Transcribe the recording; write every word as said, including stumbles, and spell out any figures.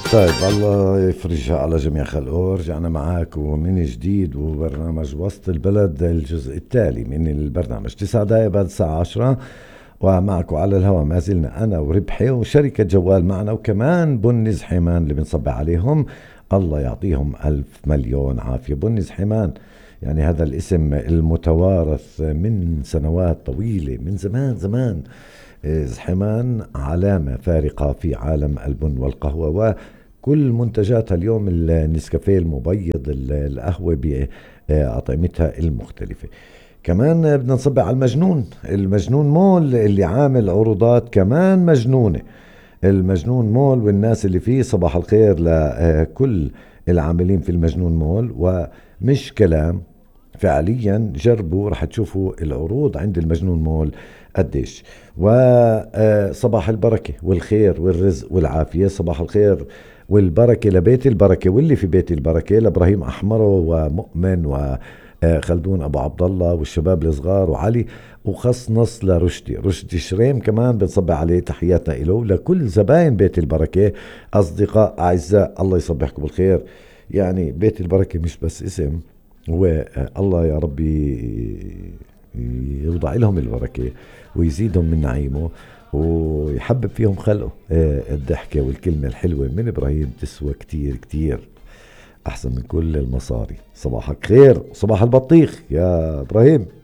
طيب الله يفرجها على جميع خلقه. رجعنا معاك ومن جديد وبرنامج وسط البلد الجزء التالي من البرنامج. تسع دقائق بعد الساعة عشرة ومعكم على الهواء ما زلنا أنا وربحي وشركة جوال معنا، وكمان بنز حيمان اللي بنصبح عليهم. الله يعطيهم ألف مليون عافية. بنز حيمان يعني هذا الاسم المتوارث من سنوات طويلة، من زمان زمان. زحمان علامة فارقة في عالم البن والقهوة وكل منتجاتها اليوم، النسكافيه المبيض، القهوة بأطعمتها المختلفة. كمان بدنا نصبح على المجنون، المجنون مول اللي عامل عروضات كمان مجنونة. المجنون مول والناس اللي فيه صباح الخير لكل العاملين في المجنون مول. ومش كلام، فعليا جربوا رح تشوفوا العروض عند المجنون مول قديش. وصباح البركة والخير والرزق والعافية. صباح الخير والبركة لبيت البركة واللي في بيت البركة، لإبراهيم أحمره ومؤمن وخلدون أبو عبد الله والشباب الصغار وعلي، وخص نص لرشدي رشدي شريم كمان بنصبح عليه. تحياتنا له لكل زباين بيت البركة. أصدقاء أعزاء الله يصبحكم بالخير. يعني بيت البركة مش بس اسم، والله يا ربي يوضع لهم البركة ويزيدهم من نعيمه ويحبب فيهم خلقه. الضحكة والكلمة الحلوة من إبراهيم تسوى كتير كتير أحسن من كل المصاري. صباحك خير، صباح البطيخ يا إبراهيم.